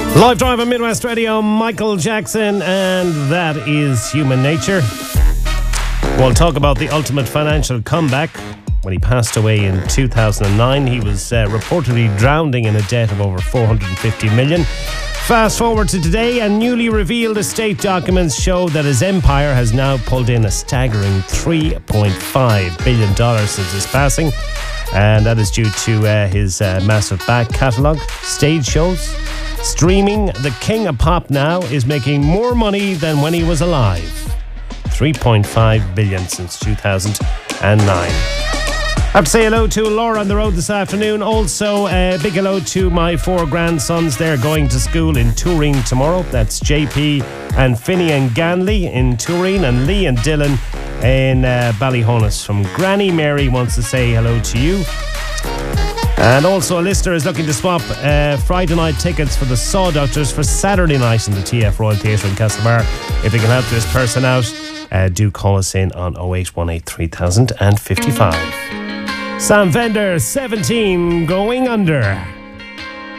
Live Drive on Midwest Radio, Michael Jackson, and that is Human Nature. We'll talk about the ultimate financial comeback. When he passed away in 2009, he was reportedly drowning in a debt of over 450 million. Fast forward to today, and newly revealed estate documents show that his empire has now pulled in a staggering $3.5 billion since his passing. And that is due to his massive back catalogue, stage shows, streaming. The king of pop now is making more money than when he was alive. 3.5 billion since 2009. I have to say hello to Laura on the road this afternoon. Also, a big hello to my 4 grandsons. They're going to school in Turin tomorrow. That's JP and Finian Ganley in Turin, and Lee and Dylan in Ballyhonus. From Granny Mary wants to say hello to you. And also a listener is looking to swap Friday night tickets for the Saw Doctors for Saturday night in the TF Royal Theatre in Castlebar. If you can help this person out, do call us in on 0818 3000 and 55. Sam Fender, 17, Going Under.